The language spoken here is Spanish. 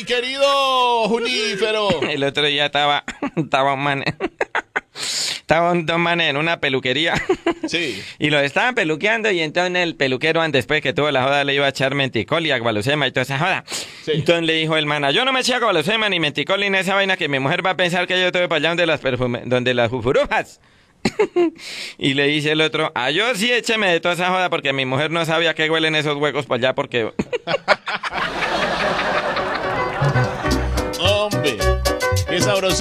mi querido Junífero. El otro día estaba un man... Estaban dos manes en una peluquería. Sí. Y lo estaban peluqueando y entonces el peluquero, después que tuvo la joda, le iba a echar menticol y agualosema y toda esa joda. Sí. Entonces le dijo el man, yo no me eché agualosema ni menticol ni esa vaina que mi mujer va a pensar que yo estoy para allá donde las fufurujas. Y le dice el otro, yo sí écheme de toda esa joda porque mi mujer no sabía que huelen esos huecos para allá porque... Hombre, qué sabroso.